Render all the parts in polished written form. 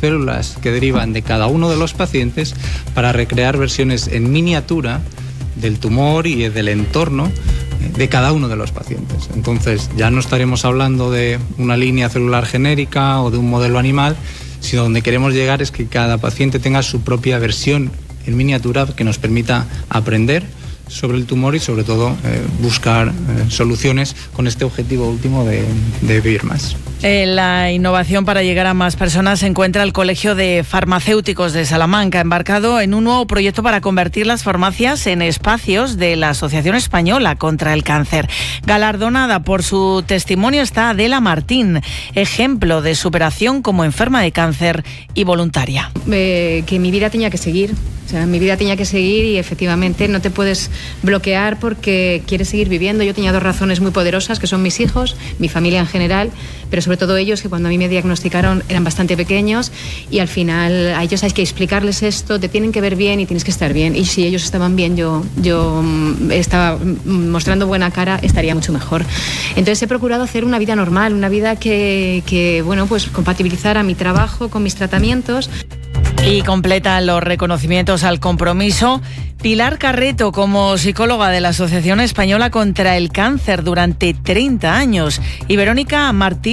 células que derivan de cada uno de los pacientes para recrear versiones en miniatura del tumor y del entorno de cada uno de los pacientes. Entonces ya no estaremos hablando de una línea celular genérica o de un modelo animal, sino donde queremos llegar es que cada paciente tenga su propia versión en miniatura que nos permita aprender sobre el tumor y sobre todo buscar soluciones con este objetivo último de vivir más. La innovación para llegar a más personas se encuentra el Colegio de Farmacéuticos de Salamanca, embarcado en un nuevo proyecto para convertir las farmacias en espacios de la Asociación Española contra el Cáncer. Galardonada por su testimonio está Adela Martín, ejemplo de superación como enferma de cáncer y voluntaria. Que mi vida tenía que seguir. O sea, mi vida tenía que seguir y efectivamente no te puedes bloquear porque quieres seguir viviendo. Yo tenía dos razones muy poderosas, que son mis hijos, mi familia en general, pero sobre todo ellos, que cuando a mí me diagnosticaron eran bastante pequeños y al final a ellos hay que explicarles esto, te tienen que ver bien y tienes que estar bien. Y si ellos estaban bien, yo estaba mostrando buena cara, estaría mucho mejor. Entonces he procurado hacer una vida normal, una vida que bueno, pues compatibilizara mi trabajo con mis tratamientos. Y completa los reconocimientos al compromiso Pilar Carreto como psicóloga de la Asociación Española contra el Cáncer durante 30 años y Verónica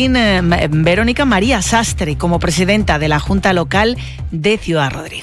María Sastre como presidenta de la Junta Local de Ciudad Rodrigo.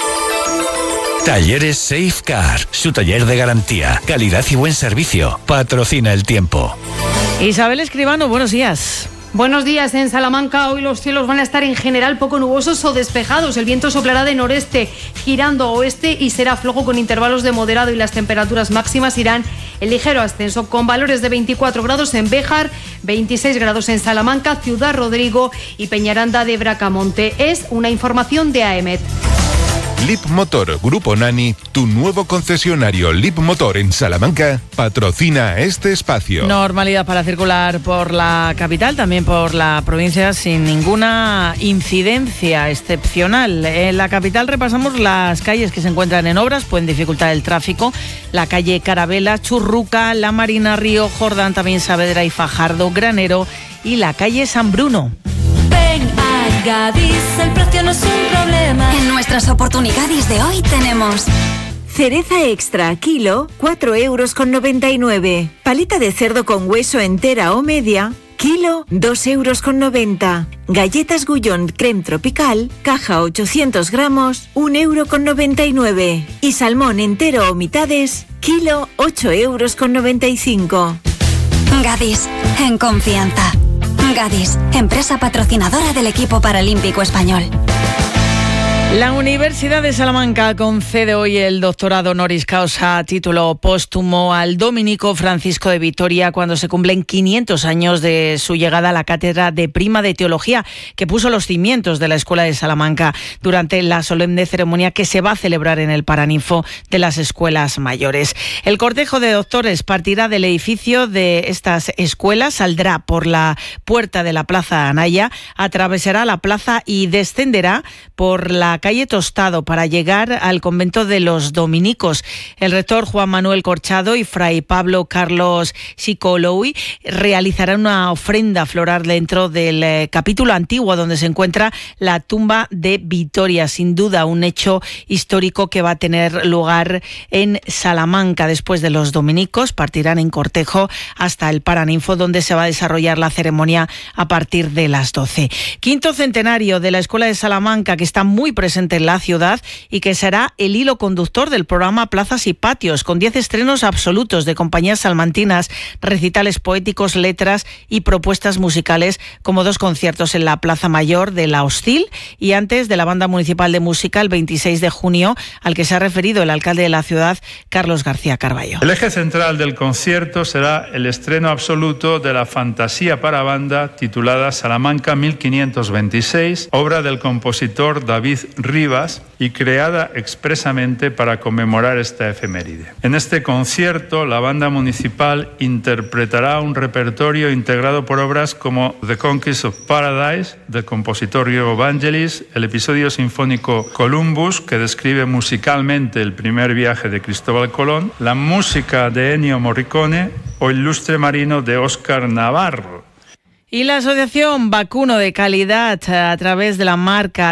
Talleres Safecar, su taller de garantía, calidad y buen servicio. Patrocina El Tiempo. Isabel Escribano, buenos días. Buenos días. En Salamanca hoy los cielos van a estar en general poco nubosos o despejados. El viento soplará de noreste, girando a oeste y será flojo con intervalos de moderado y las temperaturas máximas irán en ligero ascenso con valores de 24 grados en Béjar, 26 grados en Salamanca, Ciudad Rodrigo y Peñaranda de Bracamonte. Es una información de AEMET. LIP Motor Grupo Nani, tu nuevo concesionario LIP Motor en Salamanca, patrocina este espacio. Normalidad para circular por la capital, también por la provincia, sin ninguna incidencia excepcional. En la capital repasamos las calles que se encuentran en obras, pueden dificultar el tráfico. La calle Carabela, Churruca, La Marina, Río Jordán, también Saavedra y Fajardo, Granero y la calle San Bruno. Ven a Gadis, el precio no es un problema. En nuestras oportunidades de hoy tenemos cereza extra, kilo, 4,99 €. Paleta de cerdo con hueso entera o media, kilo, 2,90 €. Galletas Gullón creme tropical, caja 800 gramos, 1,99 €. Y salmón entero o mitades, kilo, 8,95 €. Gadis, en confianza. Gadis, empresa patrocinadora del equipo paralímpico español. La Universidad de Salamanca concede hoy el doctorado honoris causa a título póstumo al dominico Francisco de Vitoria cuando se cumplen 500 años de su llegada a la cátedra de Prima de Teología, que puso los cimientos de la Escuela de Salamanca durante la solemne ceremonia que se va a celebrar en el Paraninfo de las Escuelas Mayores. El cortejo de doctores partirá del edificio de estas escuelas, saldrá por la puerta de la Plaza Anaya, atravesará la plaza y descenderá por la calle Tostado para llegar al convento de los dominicos. El rector Juan Manuel Corchado y fray Pablo Carlos Sicoloui realizarán una ofrenda floral dentro del capítulo antiguo donde se encuentra la tumba de Vitoria. Sin duda un hecho histórico que va a tener lugar en Salamanca. Después de los dominicos partirán en cortejo hasta el Paraninfo donde se va a desarrollar la ceremonia a partir de las 12. Quinto centenario de la Escuela de Salamanca que está muy presente en la ciudad y que será el hilo conductor del programa Plazas y Patios, con 10 estrenos absolutos de compañías salmantinas, recitales poéticos, letras y propuestas musicales, como 2 conciertos en la Plaza Mayor de La Hostil y antes de la Banda Municipal de Música el 26 de junio, al que se ha referido el alcalde de la ciudad, Carlos García Carballo. El eje central del concierto será el estreno absoluto de la fantasía para banda titulada Salamanca 1526, obra del compositor David Rivas y creada expresamente para conmemorar esta efeméride. En este concierto, la banda municipal interpretará un repertorio integrado por obras como The Conquest of Paradise, del compositor Diego Vangelis, el episodio sinfónico Columbus, que describe musicalmente el primer viaje de Cristóbal Colón, la música de Ennio Morricone o Ilustre Marino de Óscar Navarro. Y la Asociación Vacuno de Calidad, a través de la marca